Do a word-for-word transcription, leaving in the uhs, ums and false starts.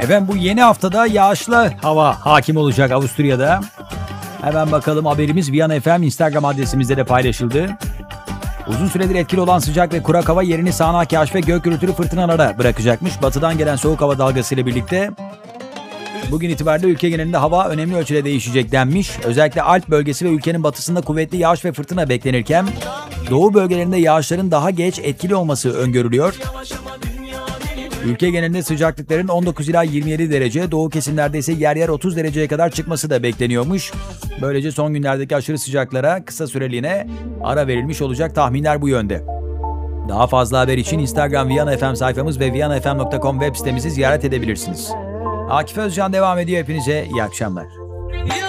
Efendim bu yeni haftada yağışlı hava hakim olacak Avusturya'da. Hemen bakalım, haberimiz Viyana F M Instagram adresimizde de paylaşıldı. Uzun süredir etkili olan sıcak ve kurak hava yerini sağanak yağış ve gök gürültülü fırtınalara bırakacakmış. Batıdan gelen soğuk hava dalgası ile birlikte bugün itibariyle ülke genelinde hava önemli ölçüde değişecek denmiş. Özellikle Alp bölgesi ve ülkenin batısında kuvvetli yağış ve fırtına beklenirken doğu bölgelerinde yağışların daha geç etkili olması öngörülüyor. Ülke genelinde sıcaklıkların on dokuz ila yirmi yedi derece, doğu kesimlerde ise yer yer otuz dereceye kadar çıkması da bekleniyormuş. Böylece son günlerdeki aşırı sıcaklara kısa süreliğine ara verilmiş olacak, tahminler bu yönde. Daha fazla haber için Instagram Viyana F M sayfamız ve viyana f m nokta com web sitemizi ziyaret edebilirsiniz. Akif Özcan devam ediyor. Hepinize iyi akşamlar.